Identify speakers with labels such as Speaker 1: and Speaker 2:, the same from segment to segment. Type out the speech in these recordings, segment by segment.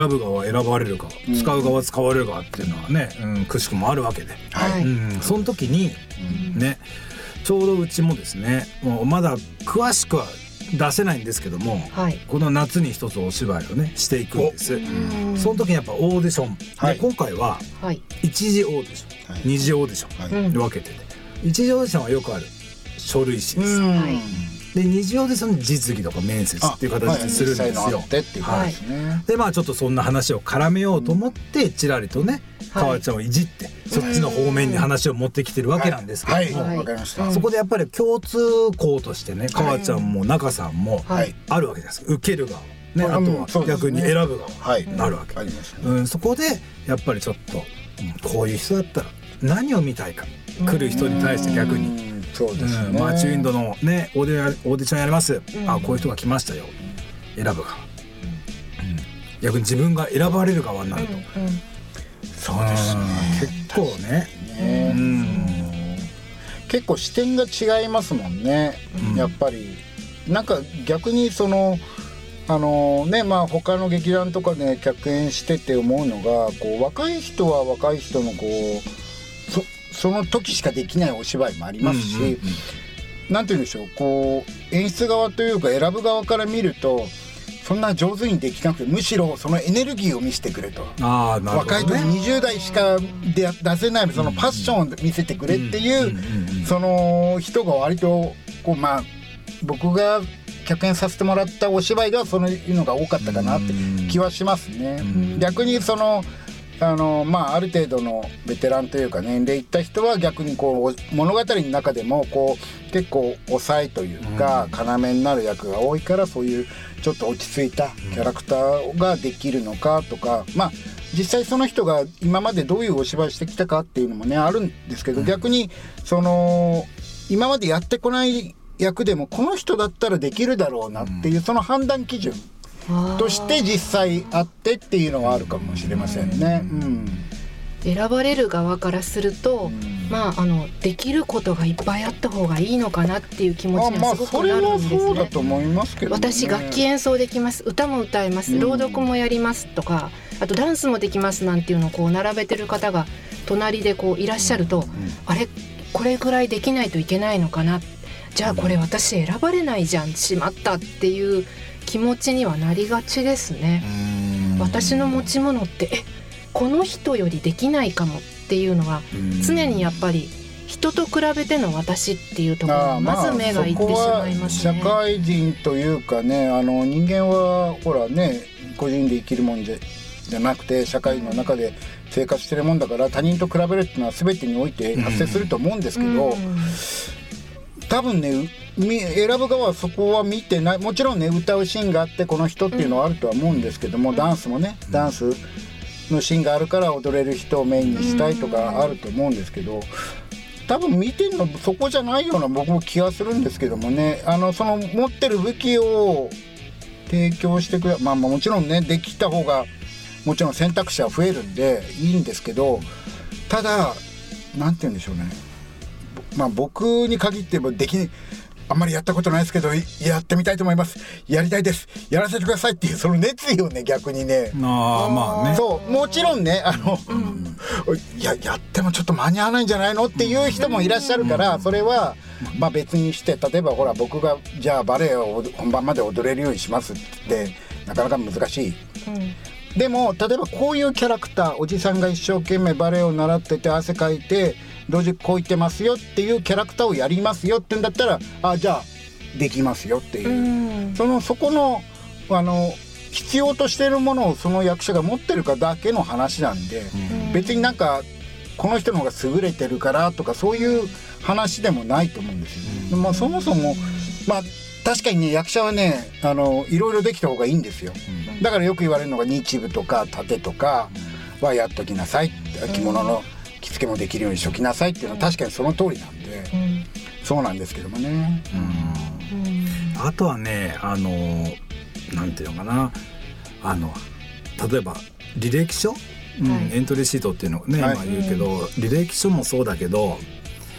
Speaker 1: 選ぶ側選ばれる側、使う側使われる側っていうのはね、くしくもあるわけで、その時にね、ちょうどうちもですね、もうまだ詳しくは出せないんですけども、この夏に一つお芝居をねしていくんです。その時にやっぱオーディション、で今回は一次オーディション、二次オーディションで分けてて、一次オーディションはよくある書類試です。で二次オーディションで実技とか面接っていう形でするんですよ。でまあちょっとそんな話を絡めようと思ってちらりとねかわちゃんをいじって、そっちの方面に話を持ってきてるわけなんですけども、そこでやっぱり共通項としてね、かわちゃんも中さんもあるわけです。受ける側ね、あとは逆に選ぶ側になるわけ。そこでやっぱりちょっとこういう人だったら何を見たいか、来る人に対して逆にマーチウィンドのねオーディションやります、あこういう人が来ましたよ、選ぶ側、逆に自分が選ばれる側になると、そうですね、結構ね、
Speaker 2: 結構視点が違いますもんね、やっぱりなんか逆にそのまあ他の劇団とかで客演してて思うのが、こう若い人は若い人のこうその時しかできないお芝居もありますし、なんて言うんでしょう、こう演出側というか選ぶ側から見るとそんな上手にできなくて、むしろそのエネルギーを見せてくれと、若い時20代しか出せないそのパッションを見せてくれっていうその人が割とこう、まあ僕が客演させてもらったお芝居ではそういうのが多かったかなって気はしますね。逆にそのまあある程度のベテランというか年齢いった人は逆にこう物語の中でもこう結構抑えというか要になる役が多いから、そういうちょっと落ち着いたキャラクターができるのかとか、まあ実際その人が今までどういうお芝居してきたかっていうのもねあるんですけど、逆にその今までやってこない役でもこの人だったらできるだろうなっていうその判断基準として実際あってっていうのはあるかもしれませんね。
Speaker 3: 選ばれる側からすると、まあできることがいっぱいあった方がいいのかなっていう気持ちにはすごくなるんですね。
Speaker 2: それはそうだと思いますけどね。
Speaker 3: 私楽器演奏できます、歌も歌えます、朗読もやりますとか、あとダンスもできますなんていうのをこう並べてる方が隣でこういらっしゃると、あれこれぐらいできないといけないのかな、じゃあこれ私選ばれないじゃん、しまったっていう気持ちにはなりがちですね。私の持ち物ってこの人よりできないかもっていうのは常にやっぱり人と比べての私っていうところにまず目がいってしまいますね。
Speaker 2: 社会人というかね、人間はほらね個人で生きるもんじゃなくて社会の中で生活してるもんだから、他人と比べるっていうのは全てにおいて発生すると思うんですけど、多分ね選ぶ側はそこは見てない。もちろんね歌うシーンがあってこの人っていうのはあるとは思うんですけども、ダンスもねダンスのシーンがあるから踊れる人をメインにしたいとかあると思うんですけど、多分見てるのそこじゃないような僕も気がするんですけどもね、その持ってる武器を提供してくれ、まあもちろんねできた方がもちろん選択肢は増えるんでいいんですけど、ただなんて言うんでしょうね、まあ僕に限ってもあんまりやったことないですけどやってみたいと思います、やりたいです、やらせてくださいっていうその熱意をね逆にね、
Speaker 1: まあね、
Speaker 2: そうもちろんねやってもちょっと間に合わないんじゃないのっていう人もいらっしゃるから、それはまあ別にして、例えばほら僕がじゃあバレエを本番まで踊れるようにしますってなかなか難しい。でも例えばこういうキャラクター、おじさんが一生懸命バレエを習ってて汗かいて同時こう言ってますよっていうキャラクターをやりますよってんだったら、じゃあできますよっていう、そこの必要としているものをその役者が持ってるかだけの話なんで、別になんかこの人の方が優れてるからとかそういう話でもないと思うんですよね。まあそもそもまあ確かにね役者はねいろいろできた方がいいんですよ。だからよく言われるのが日舞とか盾とかはやっときなさい、着物の着付けもできるようにしときなさいっていうのは確かにその通りなんで、そうなんですけどもね。
Speaker 1: あとはねなんていうのかな、例えば履歴書、エントリーシートっていうのをね、言うけど履歴書もそうだけど、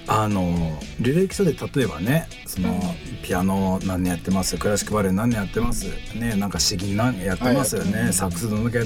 Speaker 1: 履歴書で例えばねそのピアノ何年やってますクラシックバレエ何年やってますねなんか詩吟何年やってますよね、サックスどのだけ